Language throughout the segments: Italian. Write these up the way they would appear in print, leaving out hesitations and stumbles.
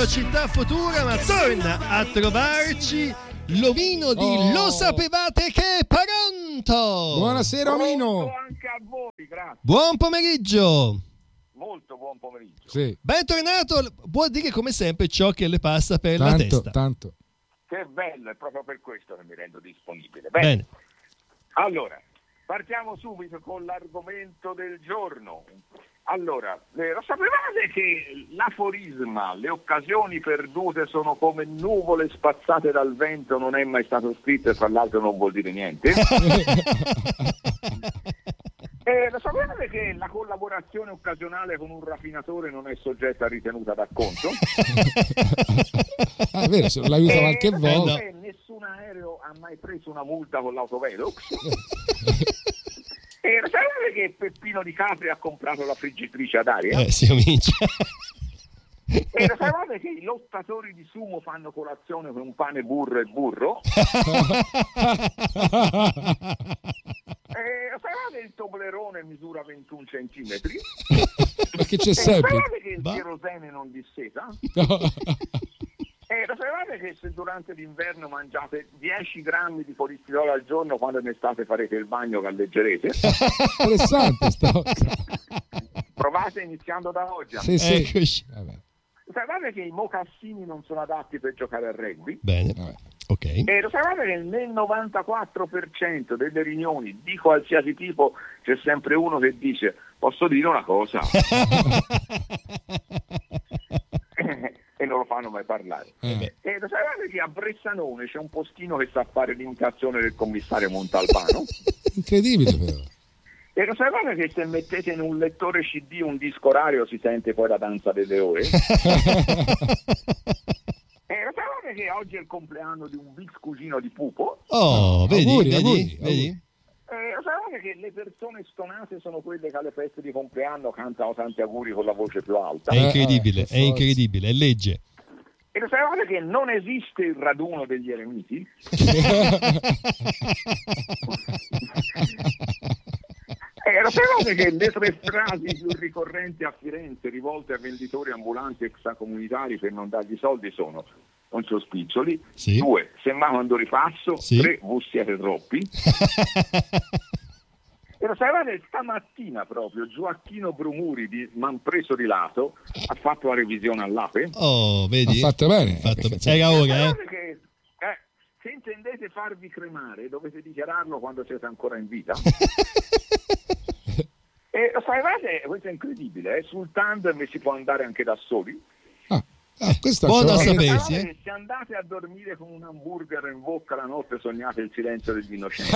Radio Città Futura, ma torna a trovarci l'Omino di Lo sapevate che è Paranto. Buonasera Omino. Anche a voi, grazie. Buon pomeriggio. Molto buon pomeriggio. Sì. Bentornato, può dire come sempre ciò che le passa per la testa. Tanto. Che bello, è proprio per questo che mi rendo disponibile. Bene. Allora, partiamo subito con l'argomento del giorno. Allora, lo sapevate che l'aforisma "le occasioni perdute sono come nuvole spazzate dal vento" non è mai stato scritto e fra l'altro non vuol dire niente? Lo sapevate che la collaborazione occasionale con un raffinatore non è soggetta a ritenuta d'acconto? È vero, se l'aiuta qualche volta. Nessun aereo ha mai preso una multa con l'autovelox. E lo sapete che Peppino Di Capri ha comprato la friggitrice ad aria? Si comincia. E lo sapete che i lottatori di sumo fanno colazione con un pane, burro e burro? Lo sapete che il Toblerone misura 21 centimetri? Perché c'è Lo sempre. sapete che il tirosene non disseta? Lo sapevate che se durante l'inverno mangiate 10 grammi di polistirolo al giorno, quando in estate farete il bagno galleggerete? Interessante sto. Provate iniziando da oggi. Sì. Eccoci. Vabbè. Sapevate che i mocassini non sono adatti per giocare a rugby? Bene. Vabbè. Ok. E lo sapevate che nel 94% delle riunioni di qualsiasi tipo c'è sempre uno che dice: posso dire una cosa? E non lo fanno mai parlare. E lo sapevate che a Bressanone c'è un postino che sa fare l'imitazione del commissario Montalbano? Incredibile però. E lo sapevate che se mettete in un lettore CD un disco orario si sente poi la danza delle ore? E lo sapevate che oggi è il compleanno di un bis cugino di Pupo? Oh, vedi, auguri, vedi, auguri, vedi? Lo sapevate che le persone stonate sono quelle che alle feste di compleanno cantano tanti auguri con la voce più alta? È incredibile, per è incredibile, è legge. E lo sapevate che non esiste il raduno degli eremiti? Lo sapevate che le 3 frasi più ricorrenti a Firenze rivolte a venditori ambulanti extracomunitari per non dargli soldi sono: non so spiccioli, Sì. 2, semmai quando ripasso, Sì. 3, voi siete troppi. E lo sapevate, stamattina proprio Gioacchino Brumuri di Manpreso di Lato ha fatto la revisione all'Ape? Oh, vedi? Ha fatto bene. Era ora, Sapevate che se intendete farvi cremare dovete dichiararlo quando siete ancora in vita? E lo sapevate, questo è incredibile, sul tandem si può andare anche da soli. Questo Buono a ce l'ho. sapere. Sapevate Pensi, che se andate a dormire con un hamburger in bocca la notte sognate il silenzio degli innocenti?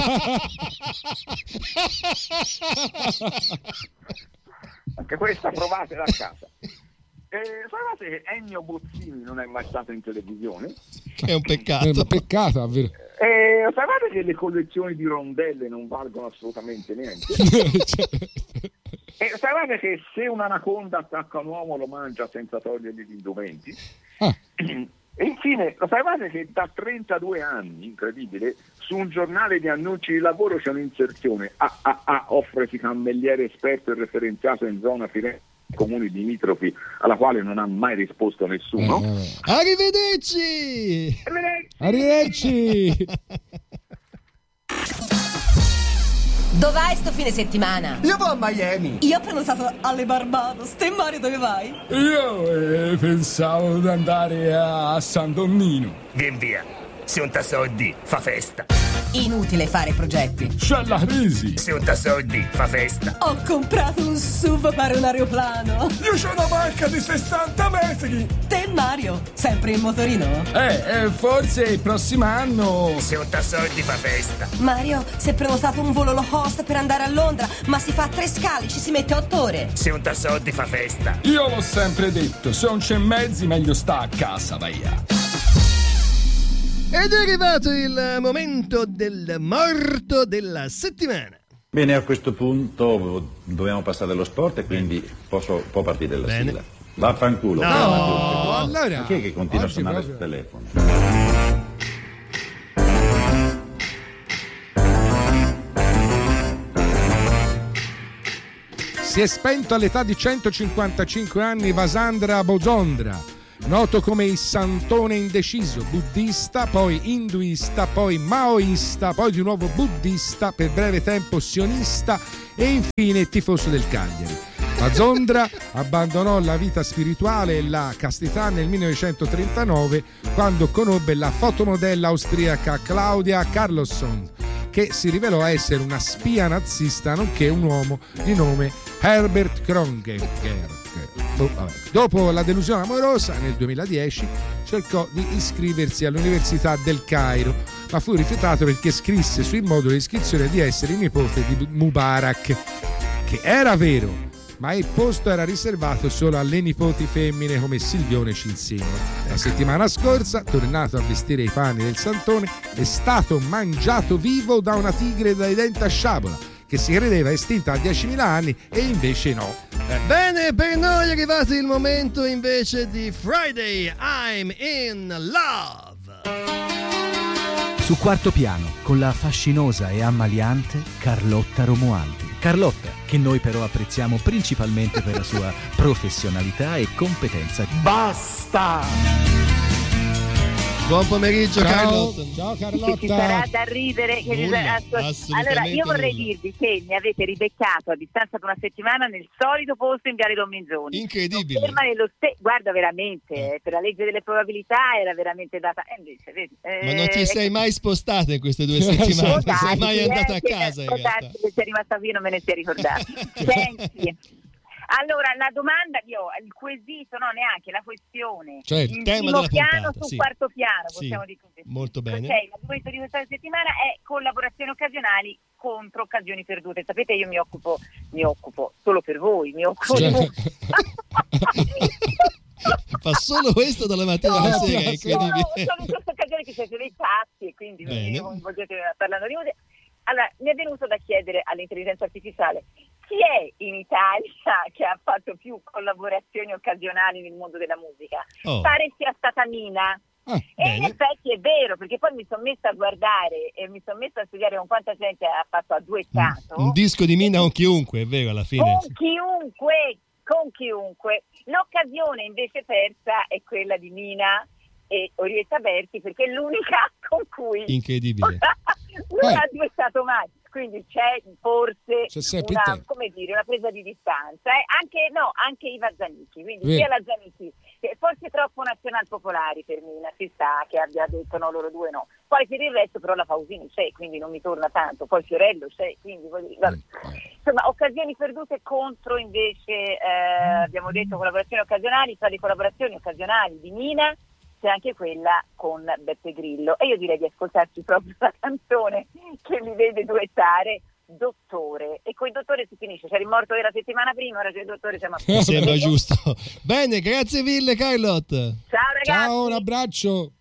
Anche questa provatela a casa. Sapevate che Ennio Bozzini non è mai stato in televisione? È un peccato. Peccato, vero? Sapevate che le collezioni di rondelle non valgono assolutamente niente? Sapevate che se un'anaconda attacca un uomo lo mangia senza togliergli gli indumenti? E infine, lo sapevate che da 32 anni, incredibile, su un giornale di annunci di lavoro c'è un'inserzione: offresi cammelliere esperto e referenziato in zona Firenze, comuni limitrofi, alla quale non ha mai risposto nessuno. Arrivederci! Arrivederci. Dov'hai sto fine settimana? Io vado a Miami. Io ho prenotato alle Barbados. Te Mario dove vai? Io pensavo di andare a San Donnino. Vien via, se un soldi fa festa. Inutile fare progetti. C'è la crisi. Se un soldi fa festa. Ho comprato un SUV per un aeroplano. Io c'ho una barca di 60 metri. Te Mario, sempre in motorino? Forse il prossimo anno. Se un soldi fa festa. Mario, si è prenotato un volo low cost per andare a Londra, ma si fa 3 scali, ci si mette 8 ore. Se un soldi fa festa. Io l'ho sempre detto, se non c'è mezzi meglio sta a casa, vai. Ed è arrivato il momento del morto della settimana. Bene, a questo punto dobbiamo passare allo sport e quindi può partire la Bene. sigla. Vaffanculo. No. Allora, Ma chi è che continua a oggi suonare proprio- il telefono? Si è spento all'età di 155 anni Vasandra Bozondra, noto come il santone indeciso, buddista, poi induista, poi maoista, poi di nuovo buddista, per breve tempo sionista e infine tifoso del Cagliari. La Zondra abbandonò la vita spirituale e la castità nel 1939 quando conobbe la fotomodella austriaca Claudia Carlsson, che si rivelò essere una spia nazista nonché un uomo di nome Herbert Kronecker. Dopo la delusione amorosa, nel 2010 cercò di iscriversi all'Università del Cairo, ma fu rifiutato perché scrisse sul modulo di iscrizione di essere il nipote di Mubarak, che era vero, ma il posto era riservato solo alle nipoti femmine come Silvione ci insegna. La settimana scorsa, tornato a vestire i panni del santone, è stato mangiato vivo da una tigre dai denti a sciabola, che si credeva estinta a 10.000 anni e invece no. Bene, per noi è arrivato il momento invece di Friday I'm in Love. Su Quarto Piano, con la fascinosa e ammaliante Carlotta Romualdi. Carlotta, che noi però apprezziamo principalmente per la sua professionalità e competenza. Basta! Buon pomeriggio, Carlotta. Ciao Carlotta. Ci sarà da ridere. Allora, io vorrei dirvi che mi avete ribeccato a distanza di una settimana nel solito posto in Viale Don Minzoni. Incredibile. Guarda, veramente, per la legge delle probabilità era veramente data. Invece, vedi, ma non ti sei mai spostata in queste 2 settimane? Non sei mai andata a casa? Che sei rimasta qui e non me ne sei ricordato. Senti. Allora, la domanda che ho, il quesito, no, neanche la questione. Cioè il tema della piano puntata, su quarto piano, possiamo dire così. Molto bene. Ok, l'argomento di questa settimana è collaborazioni occasionali contro occasioni perdute. Sapete, io mi occupo solo per voi, mi occupo di fa solo questo dalla mattina alla sera, è incredibile. Sono in queste occasioni che siete dei pazzi e quindi volete parlando di musica. Allora, mi è venuto da chiedere all'intelligenza artificiale chi è in Italia che ha fatto più collaborazioni occasionali nel mondo della musica. Pare sia stata Mina. E in effetti è vero, perché poi mi sono messa a guardare e mi sono messa a studiare con quanta gente ha fatto a duettato. Un disco di Mina con chiunque, è vero, alla fine. Con chiunque. L'occasione invece persa è quella di Mina e Orietta Berti, perché è l'unica con cui incredibile non ha duettato mai, quindi c'è forse una presa di distanza, anche Iva Zanicchi, quindi sia la Zanicchi, forse troppo nazionalpopolari per Mina, si sa che abbia detto no, loro due no, poi per il resto però la Pausini c'è, quindi non mi torna tanto, poi Fiorello c'è, quindi insomma occasioni perdute contro invece abbiamo detto collaborazioni occasionali. Tra le collaborazioni occasionali di Mina c'è anche quella con Beppe Grillo e io direi di ascoltarci proprio la canzone che li vede duettare, Dottore, e coi Dottore si finisce, c'era il morto della settimana prima, ora c'è il Dottore, siamo a posto. Sembra giusto. Bene, grazie mille Carlotta. Ciao ragazzi. Ciao, un abbraccio.